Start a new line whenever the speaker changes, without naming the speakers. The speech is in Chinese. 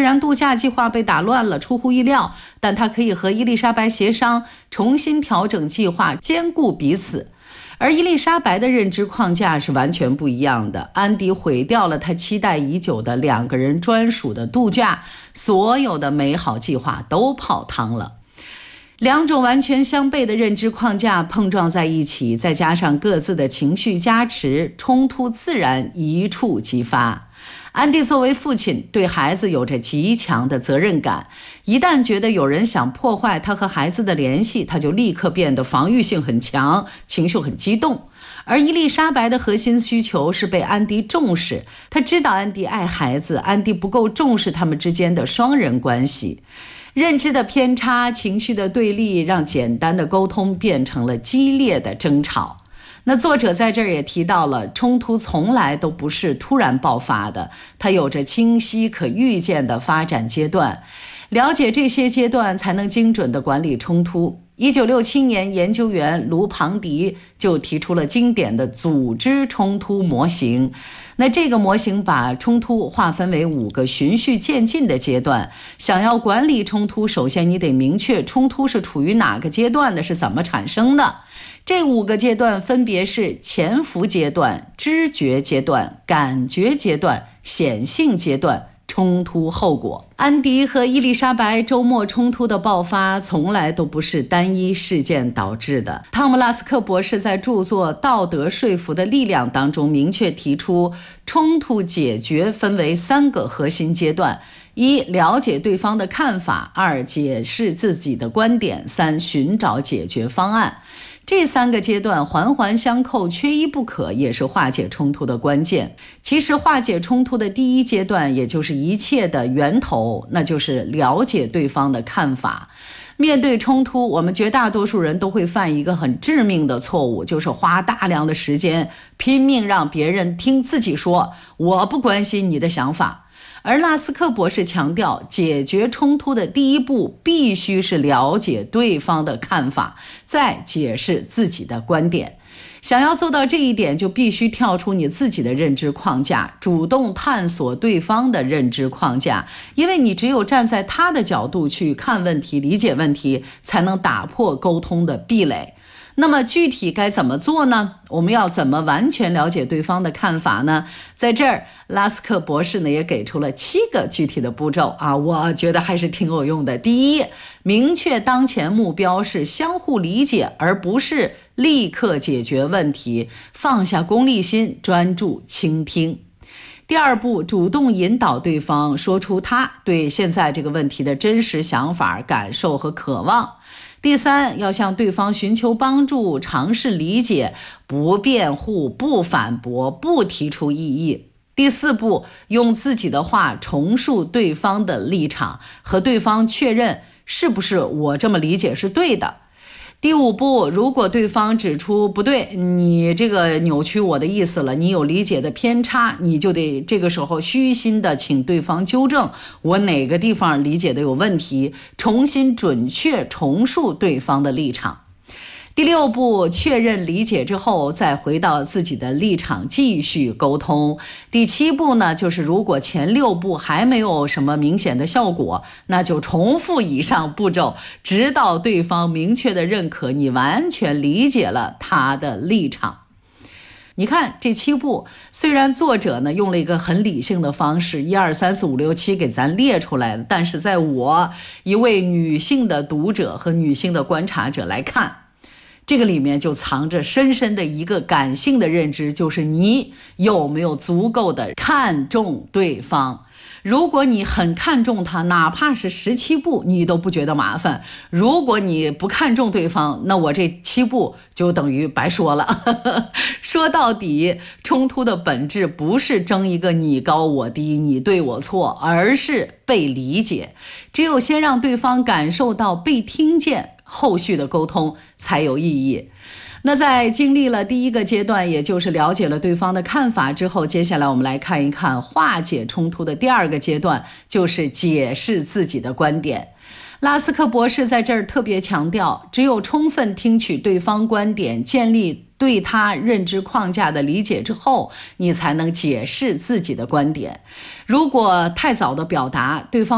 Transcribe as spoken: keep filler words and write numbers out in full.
然度假计划被打乱了，出乎意料，但他可以和伊丽莎白协商，重新调整计划，兼顾彼此。而伊丽莎白的认知框架是完全不一样的，安迪毁掉了他期待已久的两个人专属的度假，所有的美好计划都泡汤了。两种完全相悖的认知框架碰撞在一起，再加上各自的情绪加持，冲突自然一触即发。安迪作为父亲，对孩子有着极强的责任感，一旦觉得有人想破坏他和孩子的联系，他就立刻变得防御性很强，情绪很激动。而伊丽莎白的核心需求是被安迪重视，她知道安迪爱孩子，安迪不够重视他们之间的双人关系。认知的偏差，情绪的对立，让简单的沟通变成了激烈的争吵。那作者在这儿也提到了，冲突从来都不是突然爆发的，它有着清晰可预见的发展阶段。了解这些阶段，才能精准地管理冲突。一九六七年，研究员卢庞迪就提出了经典的组织冲突模型。那这个模型把冲突划分为五个循序渐进的阶段。想要管理冲突，首先你得明确冲突是处于哪个阶段的，是怎么产生的。这五个阶段分别是潜伏阶段、知觉阶段、感觉阶段、显性阶段、冲突后果。安迪和伊丽莎白周末冲突的爆发从来都不是单一事件导致的。汤姆拉斯克博士在著作《道德说服的力量》当中明确提出，冲突解决分为三个核心阶段：一、了解对方的看法；二、解释自己的观点；三、寻找解决方案。这三个阶段环环相扣，缺一不可，也是化解冲突的关键。其实化解冲突的第一阶段，也就是一切的源头，那就是了解对方的看法。面对冲突，我们绝大多数人都会犯一个很致命的错误，就是花大量的时间拼命让别人听自己说，我不关心你的想法。而拉斯克博士强调，解决冲突的第一步必须是了解对方的看法，再解释自己的观点。想要做到这一点，就必须跳出你自己的认知框架，主动探索对方的认知框架，因为你只有站在他的角度去看问题、理解问题，才能打破沟通的壁垒。那么具体该怎么做呢？我们要怎么完全了解对方的看法呢？在这儿，拉斯克博士呢也给出了七个具体的步骤啊，我觉得还是挺有用的。第一，明确当前目标是相互理解，而不是立刻解决问题，放下功利心，专注倾听。第二步，主动引导对方说出他对现在这个问题的真实想法、感受和渴望。第三，要向对方寻求帮助，尝试理解，不辩护，不反驳，不提出异议。第四步，用自己的话重述对方的立场，和对方确认是不是我这么理解是对的。第五步，如果对方指出不对，你这个扭曲我的意思了，你有理解的偏差，你就得这个时候虚心的请对方纠正我哪个地方理解的有问题，重新准确重述对方的立场。第六步，确认理解之后，再回到自己的立场继续沟通。第七步呢，就是如果前六步还没有什么明显的效果，那就重复以上步骤，直到对方明确的认可你完全理解了他的立场。你看这七步，虽然作者呢用了一个很理性的方式，一二三四五六七给咱列出来了，但是在我一位女性的读者和女性的观察者来看，这个里面就藏着深深的一个感性的认知，就是你有没有足够的看重对方。如果你很看重他，哪怕是十七步你都不觉得麻烦。如果你不看重对方，那我这七步就等于白说了。说到底，冲突的本质不是争一个你高我低，你对我错，而是被理解。只有先让对方感受到被听见，后续的沟通才有意义。那在经历了第一个阶段，也就是了解了对方的看法之后，接下来我们来看一看化解冲突的第二个阶段，就是解释自己的观点。拉斯克博士在这儿特别强调，只有充分听取对方观点，建立对他认知框架的理解之后，你才能解释自己的观点。如果太早的表达，对方